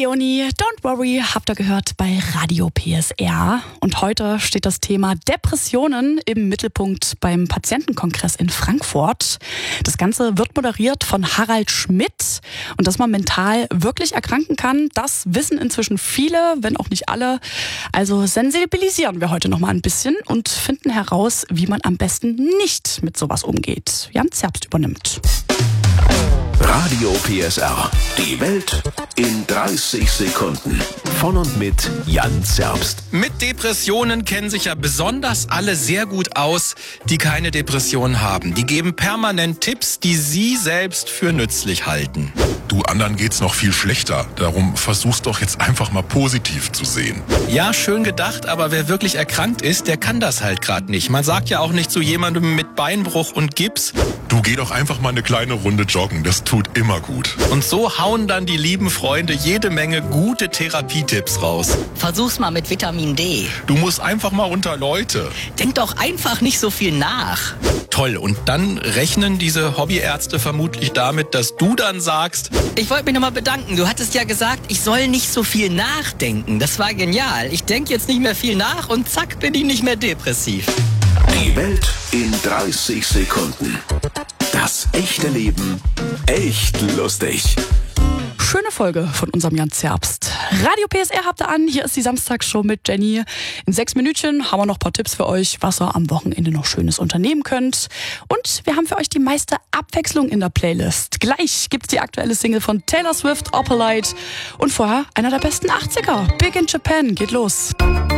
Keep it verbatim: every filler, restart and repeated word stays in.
Leonie, Don't Worry, habt ihr gehört bei Radio P S R. Und heute steht das Thema Depressionen im Mittelpunkt beim Patientenkongress in Frankfurt. Das Ganze wird moderiert von Harald Schmidt. Und dass man mental wirklich erkranken kann, das wissen inzwischen viele, wenn auch nicht alle. Also sensibilisieren wir heute noch mal ein bisschen und finden heraus, wie man am besten nicht mit sowas umgeht. Jan Zerbst übernimmt. Radio P S R. Die Welt in dreißig Sekunden. Von und mit Jan Zerbst. Mit Depressionen kennen sich ja besonders alle sehr gut aus, die keine Depression haben. Die geben permanent Tipps, die sie selbst für nützlich halten. Du, anderen geht's noch viel schlechter. Darum versuch's doch jetzt einfach mal positiv zu sehen. Ja, schön gedacht, aber wer wirklich erkrankt ist, der kann das halt gerade nicht. Man sagt ja auch nicht zu jemandem mit Beinbruch und Gips: Du, geh doch einfach mal eine kleine Runde joggen. Das tut immer gut. Und so hauen dann die lieben Freunde jede Menge gute Therapietipps raus. Versuch's mal mit Vitamin D. Du musst einfach mal unter Leute. Denk doch einfach nicht so viel nach. Toll, und dann rechnen diese Hobbyärzte vermutlich damit, dass du dann sagst: Ich wollte mich nochmal bedanken. Du hattest ja gesagt, ich soll nicht so viel nachdenken. Das war genial. Ich denke jetzt nicht mehr viel nach und zack, bin ich nicht mehr depressiv. Die Welt in dreißig Sekunden. Das echte Leben echt lustig. Schöne Folge von unserem Jan Zerbst. Radio P S R habt ihr an. Hier ist die Samstagsshow mit Jenny. In sechs Minütchen haben wir noch ein paar Tipps für euch, was ihr am Wochenende noch Schönes unternehmen könnt. Und wir haben für euch die meiste Abwechslung in der Playlist. Gleich gibt's die aktuelle Single von Taylor Swift, Opalite. Und vorher einer der besten achtziger. Big in Japan geht los.